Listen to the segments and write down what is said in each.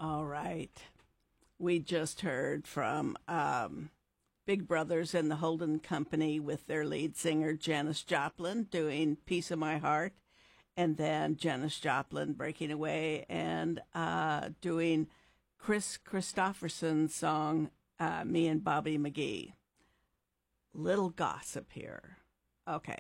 All right. We just heard from Big Brothers and the Holden Company with their lead singer, Janis Joplin, doing Piece of My Heart. And then Janis Joplin breaking away and doing Chris Christopherson's song, Me and Bobby McGee. Little gossip here. Okay.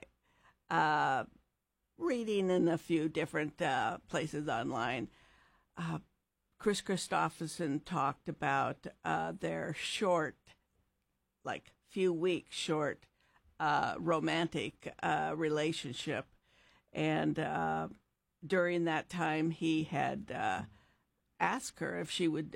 Reading in a few different places online, Chris Christopherson talked about their short, like few weeks short, romantic relationship. And during that time, he had asked her if she would,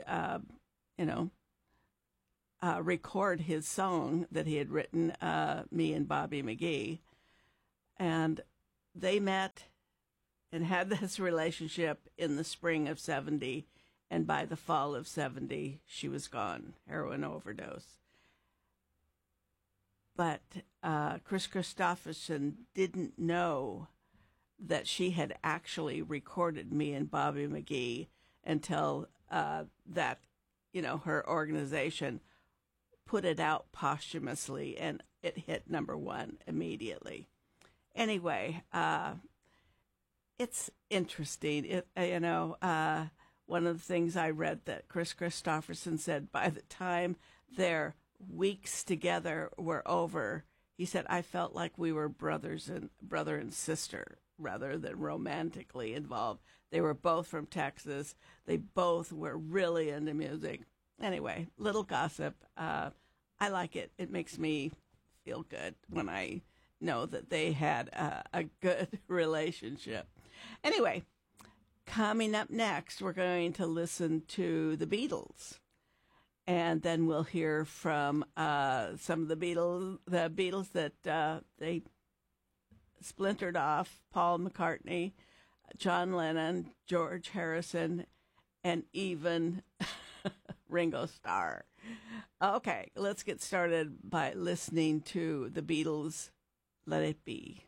record his song that he had written, Me and Bobby McGee. And they met and had this relationship in the spring of 70. And by the fall of 70, she was gone, heroin overdose. But Chris Christopherson didn't know that she had actually recorded Me and Bobby McGee until that, her organization put it out posthumously, and it hit #1 immediately. Anyway, it's interesting. One of the things I read that Chris Christopherson said, by the time their weeks together were over, he said, I felt like we were brother and sister rather than romantically involved. They were both from Texas. They both were really into music. Anyway, little gossip. I like it. It makes me feel good when I know that they had a good relationship. Anyway, coming up next, we're going to listen to the Beatles. And then we'll hear from some of the Beatles that they splintered off: Paul McCartney, John Lennon, George Harrison, and even Ringo Starr. Okay, let's get started by listening to the Beatles' Let It Be.